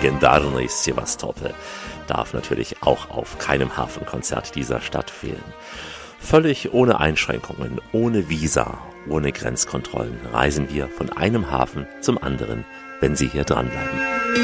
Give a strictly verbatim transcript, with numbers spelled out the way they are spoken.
Legendarny Sewastopol darf natürlich auch auf keinem Hafenkonzert dieser Stadt fehlen. Völlig ohne Einschränkungen, ohne Visa, ohne Grenzkontrollen reisen wir von einem Hafen zum anderen, wenn Sie hier dranbleiben.